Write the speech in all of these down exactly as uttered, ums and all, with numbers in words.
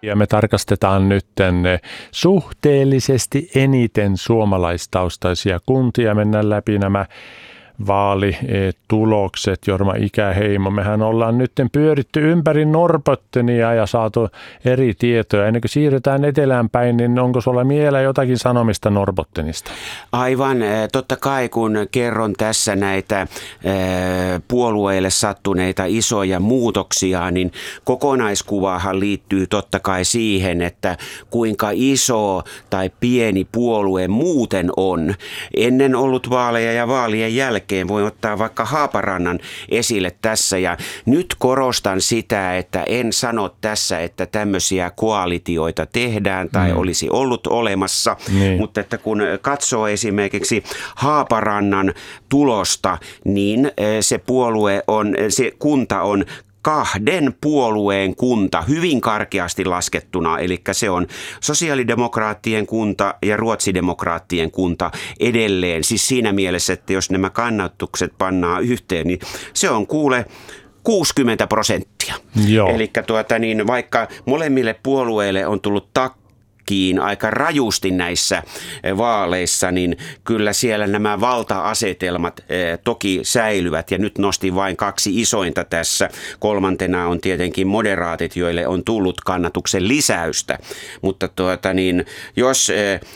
Ja me tarkastetaan nyt suhteellisesti eniten suomalaistaustaisia kuntia. Mennään läpi nämä vaalitulokset, Jorma Ikäheimo. Mehän ollaan nyt pyöritty ympäri Norrbottenia ja saatu eri tietoja. Ennen kuin siirrytään etelään päin, niin onko sulla mieleen jotakin sanomista Norrbottenista? Aivan, totta kai kun kerron tässä näitä puolueille sattuneita isoja muutoksia, niin kokonaiskuvahan liittyy totta kai siihen, että kuinka iso tai pieni puolue muuten on. Ennen ollut vaaleja ja vaalien jälkeen voi ottaa vaikka Haaparannan esille tässä, ja nyt korostan sitä, että en sano tässä, että tämmöisiä koalitioita tehdään tai mm. olisi ollut olemassa, niin. Mutta että kun katsoo esimerkiksi Haaparannan tulosta, niin se puolue on, se kunta on kahden puolueen kunta hyvin karkeasti laskettuna, eli se on sosiaalidemokraattien kunta ja ruotsidemokraattien kunta edelleen. Siis siinä mielessä, että jos nämä kannatukset pannaan yhteen, niin se on kuule kuusikymmentä prosenttia. Eli tuota, niin vaikka molemmille puolueille on tullut takki, aika rajusti näissä vaaleissa, niin kyllä siellä nämä valta-asetelmat toki säilyvät, ja nyt nostin vain kaksi isointa tässä. Kolmantena on tietenkin moderaatit, joille on tullut kannatuksen lisäystä, mutta tuota niin, jos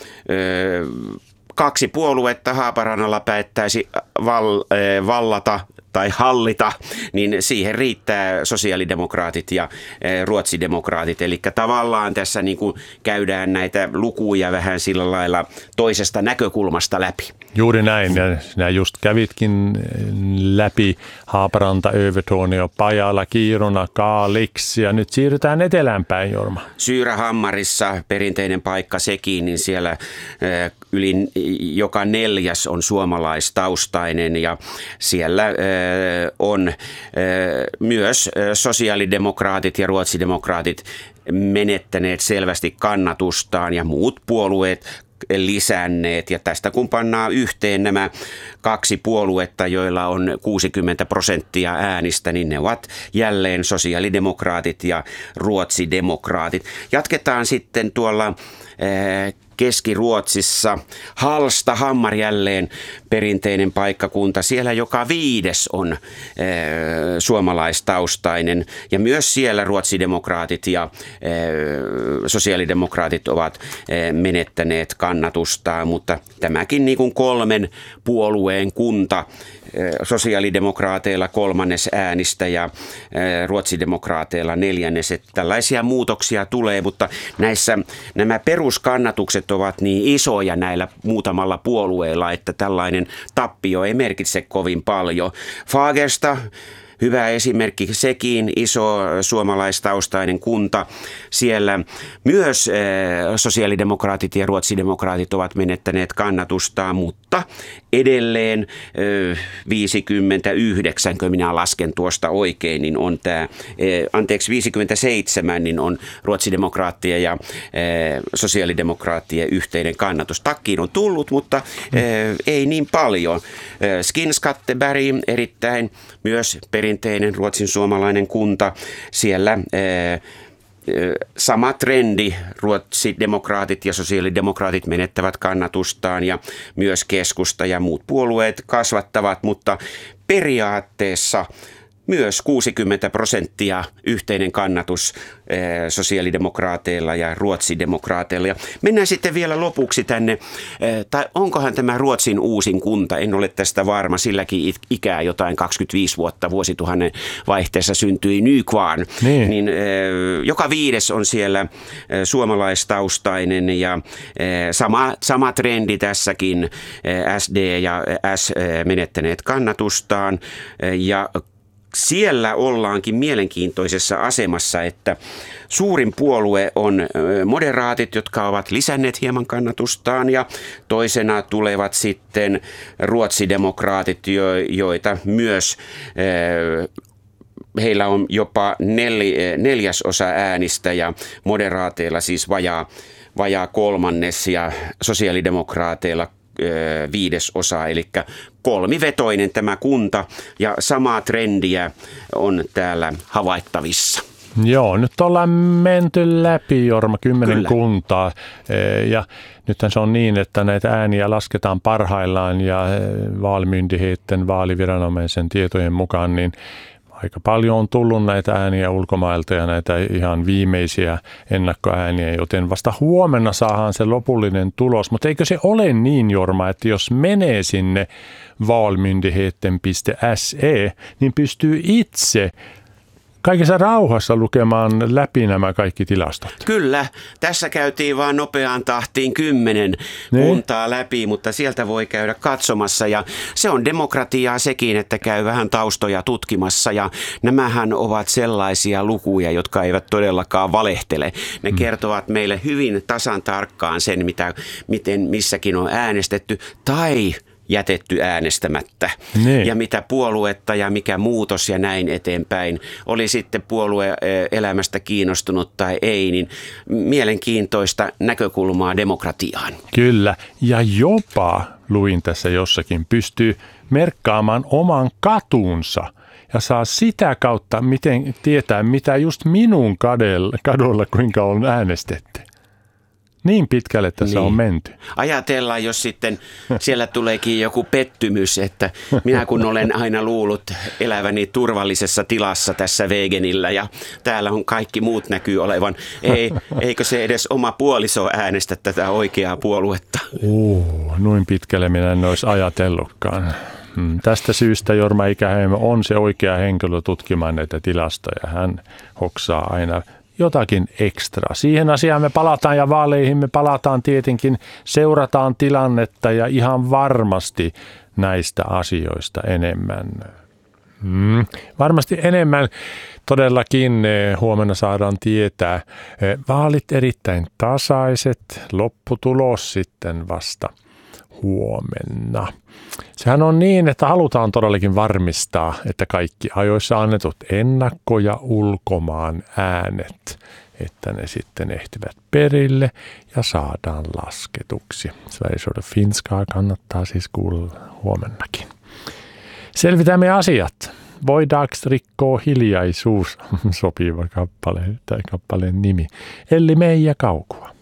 kaksi puoluetta Haaparannalla päättäisi val, vallata tai hallita, niin siihen riittää sosiaalidemokraatit ja ruotsidemokraatit. Eli tavallaan tässä niin kuin käydään näitä lukuja vähän sillä lailla toisesta näkökulmasta läpi. Juuri näin. Ja sinä just kävitkin läpi Haaparanta, Övertorneå, Pajala, Kiruna, Kalix, ja nyt siirrytään eteläänpäin, Jorma. Syyrähammarissa, perinteinen paikka sekin, niin siellä yli joka neljäs on suomalaistaustainen, ja siellä on myös sosiaalidemokraatit ja ruotsidemokraatit menettäneet selvästi kannatustaan ja muut puolueet lisänneet. Ja tästä kun pannaan yhteen nämä kaksi puoluetta, joilla on kuusikymmentä prosenttia äänistä, niin ne ovat jälleen sosiaalidemokraatit ja ruotsidemokraatit. Jatketaan sitten tuolla Keski-Ruotsissa. Hallstahammar jälleen perinteinen paikkakunta. Siellä joka viides on e, suomalaistaustainen, ja myös siellä ruotsidemokraatit ja e, sosiaalidemokraatit ovat e, menettäneet kannatustaan, mutta tämäkin niin kuin kolmen puolueen kunta, sosiaalidemokraateilla kolmannes äänistä ja ruotsidemokraateilla neljännes. Että tällaisia muutoksia tulee, mutta näissä nämä peruskannatukset ovat niin isoja näillä muutamalla puolueella, että tällainen tappio ei merkitse kovin paljon. Fagersta, hyvä esimerkki sekin, iso suomalaistaustainen kunta. Siellä myös sosiaalidemokraatit ja ruotsidemokraatit ovat menettäneet kannatustaan, mutta edelleen viisikymmentäyhdeksän, kun minä lasken tuosta oikein, niin on tämä, anteeksi viisikymmentäseitsemän, niin on ruotsidemokraattien ja sosiaalidemokraattien yhteinen kannatus. Takkiin on tullut, mutta ei niin paljon. Skinnskatteberg, erittäin myös perinteinen ruotsin suomalainen kunta. Siellä sama trendi, ruotsidemokraatit ja sosiaalidemokraatit menettävät kannatustaan, ja myös keskusta ja muut puolueet kasvattavat, mutta periaatteessa myös kuusikymmentä prosenttia yhteinen kannatus sosiaalidemokraateilla ja ruotsidemokraateilla. Ja mennään sitten vielä lopuksi tänne, tai onkohan tämä Ruotsin uusin kunta, en ole tästä varma, silläkin ikää jotain kaksikymmentäviisi vuotta, vuosituhannen vaihteessa syntyi Nykvarn, niin. niin joka viides on siellä suomalaistaustainen, ja sama, sama trendi tässäkin, S D ja S menettäneet kannatustaan, ja siellä ollaankin mielenkiintoisessa asemassa, että suurin puolue on moderaatit, jotka ovat lisänneet hieman kannatustaan, ja toisena tulevat sitten ruotsidemokraatit, joita myös heillä on jopa nel, neljäsosa äänistä, ja moderaateilla siis vajaa, vajaa kolmannes ja sosiaalidemokraateilla viides osa, eli kolmivetoinen tämä kunta, ja samaa trendiä on täällä havaittavissa. Joo, nyt ollaan menty läpi, Jorma, kymmenen Kyllä. kuntaa ja nythän se on niin, että näitä ääniä lasketaan parhaillaan ja vaalimyndiheitten vaaliviranomaisen tietojen mukaan, niin aika paljon on tullut näitä ääniä ulkomailta ja näitä ihan viimeisiä ennakkoääniä, joten vasta huomenna saadaan se lopullinen tulos. Mutta eikö se ole niin, Jorma, että jos menee sinne valmyndigheten piste se, niin pystyy itse kaikessa rauhassa lukemaan läpi nämä kaikki tilastot? Kyllä, tässä käytiin vaan nopeaan tahtiin kymmenen niin. kuntaa läpi, mutta sieltä voi käydä katsomassa ja se on demokratiaa sekin, että käy vähän taustoja tutkimassa ja nämähän ovat sellaisia lukuja, jotka eivät todellakaan valehtele. Ne mm. kertovat meille hyvin tasan tarkkaan sen, mitä, miten missäkin on äänestetty tai jätetty äänestämättä niin. ja mitä puoluetta ja mikä muutos ja näin eteenpäin. Oli sitten puolue elämästä kiinnostunut tai ei, niin mielenkiintoista näkökulmaa demokratiaan. Kyllä, ja jopa, luin tässä jossakin, pystyy merkkaamaan oman katunsa ja saa sitä kautta miten tietää, mitä just minun kadulla, kadulla kuinka on äänestetty. Niin pitkälle tässä niin. on menty. Ajatellaan, jos sitten siellä tuleekin joku pettymys, että minä kun olen aina luullut eläväni turvallisessa tilassa tässä Wegenillä ja täällä on kaikki muut näkyy olevan. Ei, eikö se edes oma puoliso äänestä tätä oikeaa puoluetta? Uh, noin pitkälle minä en olisi ajatellutkaan. Hmm. Tästä syystä Jorma Ikäheimo on se oikea henkilö tutkimaan näitä tilastoja. Hän hoksaa aina jotakin ekstra. Siihen asiaan me palataan ja vaaleihin me palataan tietenkin, seurataan tilannetta ja ihan varmasti näistä asioista enemmän. Hmm. Varmasti enemmän todellakin huomenna saadaan tietää. Vaalit erittäin tasaiset, lopputulos sitten vasta huomenna. Sehän on niin, että halutaan todellakin varmistaa, että kaikki ajoissa annetut ennakko- ja ulkomaan äänet, että ne sitten ehtivät perille ja saadaan lasketuksi. Sveriges Radio Finskaa kannattaa siis kuulla huomennakin. Selvitämme asiat. Voidaanko rikkoa hiljaisuus, sopiva kappale tai kappaleen nimi, eli Meija Kaukua.